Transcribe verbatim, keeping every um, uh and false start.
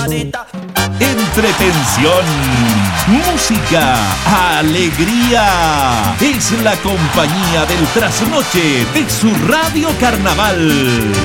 Entretención, música, alegría. Es la compañía del trasnoche de su Radio Carnaval.